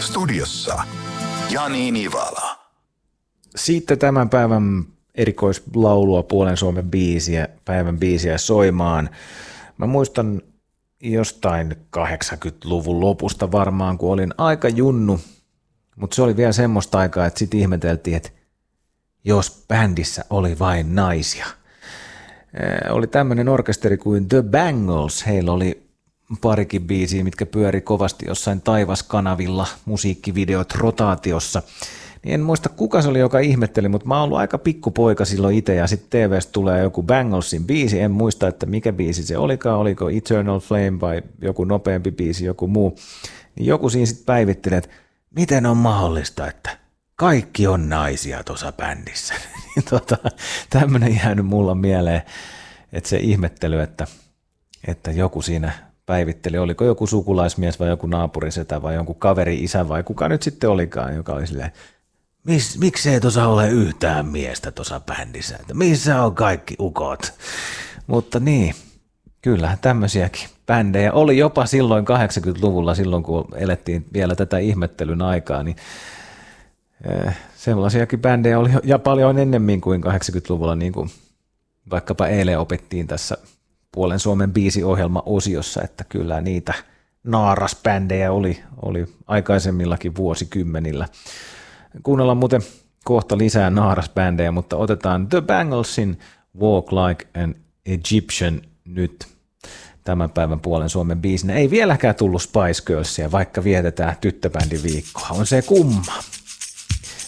Studiossa Jani Nivala. Sitten tämän päivän erikoislaulua puolen Suomen päivän biisiä soimaan. Mä muistan jostain 80-luvun lopusta varmaan, kun olin aika junnu, mutta se oli vielä semmoista aikaa, että sitten ihmeteltiin, että jos bändissä oli vain naisia. Oli tämmöinen orkesteri kuin The Bangles, heillä oli parikin biisiä, mitkä pyöri kovasti jossain taivaskanavilla, musiikkivideot rotaatiossa. Niin en muista kuka se oli, joka ihmetteli, mutta mä oon ollut aika pikkupoika silloin itse, ja sitten TV:stä tulee joku Banglesin biisi, en muista, että mikä biisi se olikaan, oliko Eternal Flame vai joku nopeampi biisi, joku muu. Niin joku siinä sitten päivitteli, että miten on mahdollista, että kaikki on naisia tuossa bändissä. Tämmöinen jäänyt mulla mieleen, että se ihmettely, että joku siinä päivitteli, oliko joku sukulaismies vai joku naapurisetä vai jonkun kaveri-isä vai kuka nyt sitten olikaan, joka oli silleen, miksei tuossa ole yhtään miestä tuossa bändissä, että missä on kaikki ukot. Mutta niin, kyllä tämmöisiäkin bändejä oli jopa silloin 80-luvulla, silloin kun elettiin vielä tätä ihmettelyn aikaa, niin sellaisiakin bändejä oli ja paljon ennemmin kuin 80-luvulla, niin kuin vaikkapa eilen opettiin tässä puolen Suomen biisiohjelma-osiossa, että kyllä niitä naarasbändejä oli aikaisemmillakin vuosikymmenillä. Kuunnellaan muuten kohta lisää naarasbändejä, mutta otetaan The Banglesin Walk Like an Egyptian nyt tämän päivän puolen Suomen biisinä. Ei vieläkään tullut Spice Girlsia, vaikka vietetään tyttöbändin viikkoa. On se kumma.